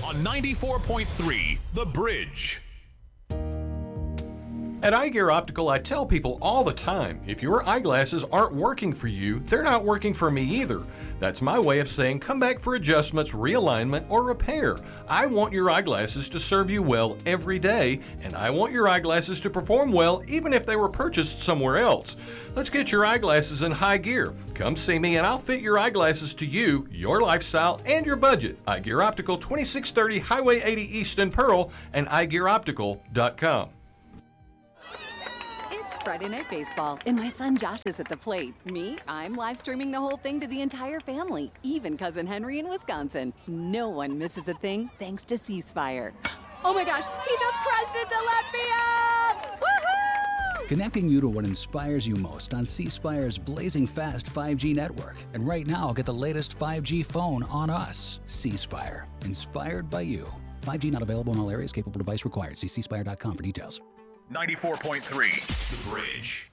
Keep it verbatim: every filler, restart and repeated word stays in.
on ninety-four point three The Bridge. At Eye Gear Optical, I tell people all the time, if your eyeglasses aren't working for you, they're not working for me either. That's my way of saying come back for adjustments, realignment, or repair. I want your eyeglasses to serve you well every day, and I want your eyeglasses to perform well even if they were purchased somewhere else. Let's get your eyeglasses in high gear. Come see me and I'll fit your eyeglasses to you, your lifestyle, and your budget. Eye Gear Optical, twenty-six thirty Highway eighty East in Pearl, and eye gear optical dot com. Friday Night Baseball, and my son Josh is at the plate. Me, I'm live streaming the whole thing to the entire family, even cousin Henry in Wisconsin. No one misses a thing thanks to C Spire. Oh my gosh, he just crashed into left field! Woohoo! Connecting you to what inspires you most on C Spire's blazing fast five G network. And right now, get the latest five G phone on us. C Spire, inspired by you. five G not available in all areas. Capable device required. See c spire dot com for details. ninety-four point three The Bridge.